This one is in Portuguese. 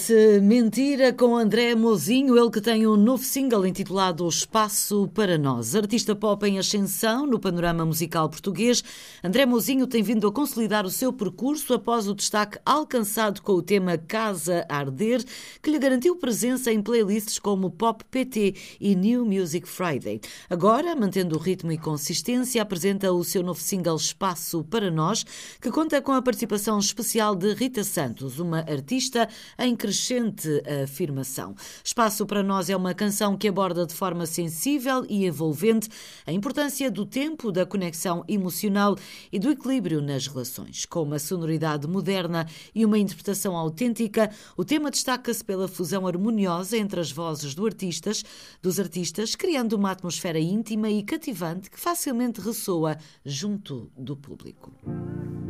Mentira com André Mozinho, ele que tem um novo single intitulado Espaço para Nós. Artista pop em ascensão no panorama musical português, André Mozinho tem vindo a consolidar o seu percurso após o destaque alcançado com o tema Casa a Arder, que lhe garantiu presença em playlists como Pop PT e New Music Friday. Agora, mantendo o ritmo e consistência, apresenta o seu novo single Espaço para Nós, que conta com a participação especial de Rita Santos, uma artista em crescente afirmação. Espaço para Nós é uma canção que aborda de forma sensível e envolvente a importância do tempo, da conexão emocional e do equilíbrio nas relações. Com uma sonoridade moderna e uma interpretação autêntica, o tema destaca-se pela fusão harmoniosa entre as vozes dos artistas, criando uma atmosfera íntima e cativante que facilmente ressoa junto do público.